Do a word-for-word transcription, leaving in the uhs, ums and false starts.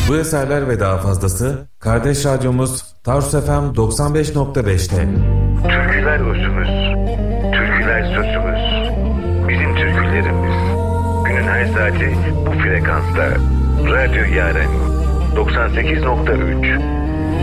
Bu eserler ve daha fazlası kardeş radyomuz Tarsus F M doksan beş nokta beş'te. Türküler özümüz, türküler sözümüz, bizim türkülerimiz. Günün her saati bu frekansta. Radyo Yaren doksan sekiz nokta üç.